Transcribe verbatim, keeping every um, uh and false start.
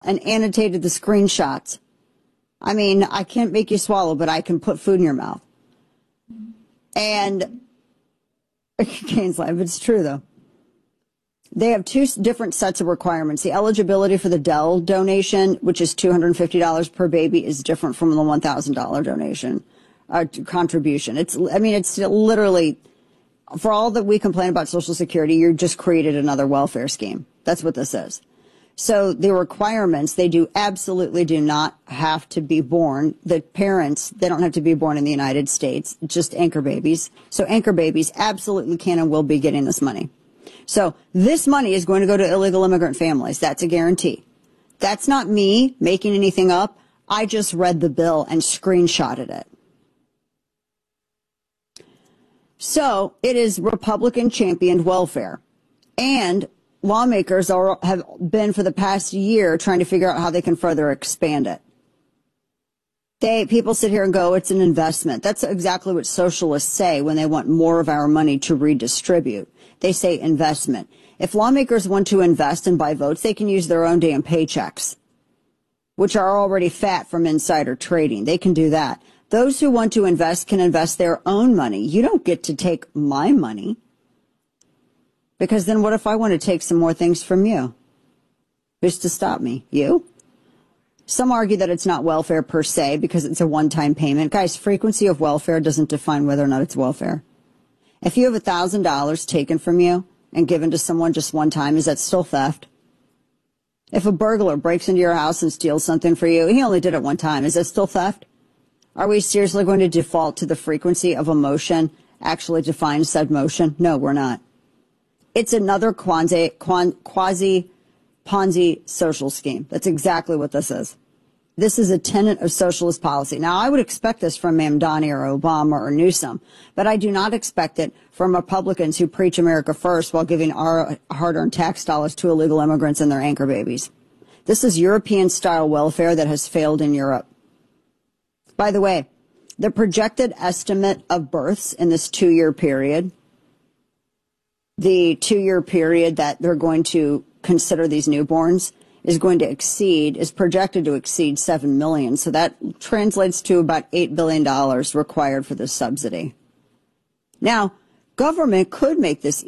and annotated the screenshots. I mean, I can't make you swallow, but I can put food in your mouth. And Kane's life, it's true though. They have two different sets of requirements. The eligibility for the Dell donation, which is two hundred fifty dollars per baby, is different from the one thousand dollar donation uh, contribution. It's, I mean, it's literally, for all that we complain about Social Security, you just created another welfare scheme. That's what this is. So the requirements, they do absolutely do not have to be born. The parents, they don't have to be born in the United States, just anchor babies. So anchor babies absolutely can and will be getting this money. So this money is going to go to illegal immigrant families. That's a guarantee. That's not me making anything up. I just read the bill and screenshotted it. So it is Republican championed welfare. And lawmakers are, have been for the past year trying to figure out how they can further expand it. They, people sit here and go, it's an investment. That's exactly what socialists say when they want more of our money to redistribute. They say investment. If lawmakers want to invest and buy votes, they can use their own damn paychecks, which are already fat from insider trading. They can do that. Those who want to invest can invest their own money. You don't get to take my money. Because then what if I want to take some more things from you? Who's to stop me? You? Some argue that it's not welfare per se because it's a one-time payment. Guys, frequency of welfare doesn't define whether or not it's welfare. If you have one thousand dollars taken from you and given to someone just one time, is that still theft? If a burglar breaks into your house and steals something for you, he only did it one time, is that still theft? Are we seriously going to default to the frequency of a motion actually defines said motion? No, we're not. It's another quasi, quasi Ponzi social scheme. That's exactly what this is. This is a tenet of socialist policy. Now, I would expect this from Mamdani or Obama or Newsom, but I do not expect it from Republicans who preach America first while giving our hard-earned tax dollars to illegal immigrants and their anchor babies. This is European-style welfare that has failed in Europe. By the way, the projected estimate of births in this two-year period, the two-year period that they're going to consider these newborns, is going to exceed, is projected to exceed seven million. So that translates to about eight billion dollars required for this subsidy. Now, government could make this